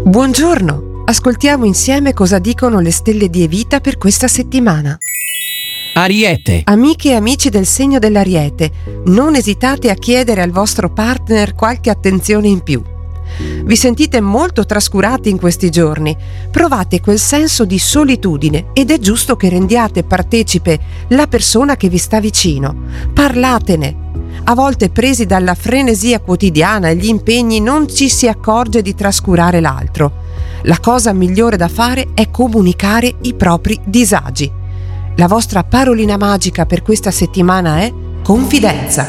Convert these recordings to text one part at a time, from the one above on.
Buongiorno, ascoltiamo insieme cosa dicono le stelle di Evita per questa settimana. Ariete. Amiche e amici del segno dell'Ariete, non esitate a chiedere al vostro partner qualche attenzione in più. Vi sentite molto trascurati in questi giorni, provate quel senso di solitudine ed è giusto che rendiate partecipe la persona che vi sta vicino. Parlatene. A volte, presi dalla frenesia quotidiana e gli impegni, non ci si accorge di trascurare l'altro. La cosa migliore da fare è comunicare i propri disagi. La vostra parolina magica per questa settimana è confidenza.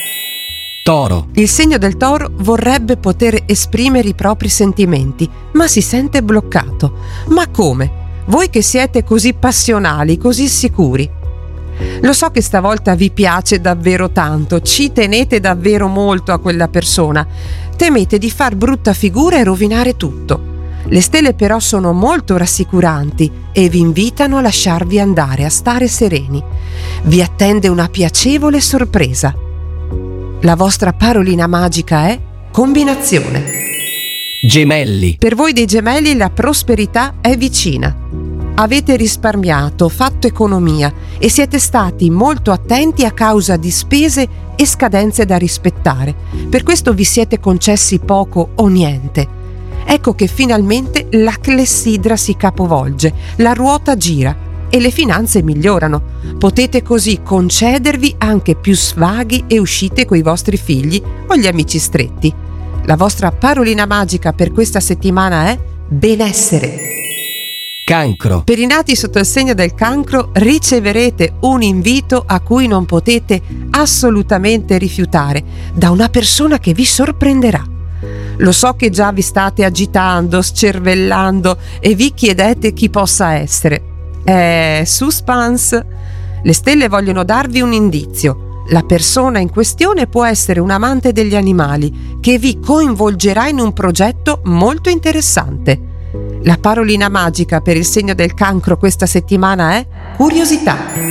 Toro. Il segno del Toro vorrebbe poter esprimere i propri sentimenti, ma si sente bloccato. Ma come? Voi che siete così passionali, così sicuri. Lo so che stavolta vi piace davvero tanto, ci tenete davvero molto a quella persona, temete di far brutta figura e rovinare tutto. Le stelle però sono molto rassicuranti e vi invitano a lasciarvi andare, a stare sereni. Vi attende una piacevole sorpresa. La vostra parolina magica è combinazione. Gemelli. Per voi dei Gemelli la prosperità è vicina. Avete risparmiato, fatto economia e siete stati molto attenti a causa di spese e scadenze da rispettare. Per questo vi siete concessi poco o niente. Ecco che finalmente la clessidra si capovolge, la ruota gira e le finanze migliorano. Potete così concedervi anche più svaghi e uscite coi vostri figli o gli amici stretti. La vostra parolina magica per questa settimana è benessere. Cancro. Per i nati sotto il segno del Cancro riceverete un invito a cui non potete assolutamente rifiutare da una persona che vi sorprenderà. Lo so che già vi state agitando, scervellando e vi chiedete chi possa essere. Suspense! Le stelle vogliono darvi un indizio. La persona in questione può essere un amante degli animali che vi coinvolgerà in un progetto molto interessante. La parolina magica per il segno del Cancro questa settimana è curiosità.